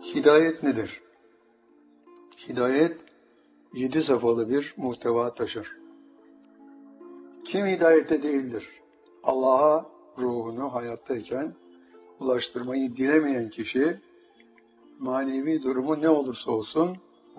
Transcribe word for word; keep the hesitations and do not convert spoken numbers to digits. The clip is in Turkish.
Hidayet nedir? Hidayet, yedi safhalı bir muhteva taşır. Kim hidayette değildir? Allah'a ruhunu hayattayken ulaştırmayı dilemeyen kişi, manevi durumu ne olursa olsun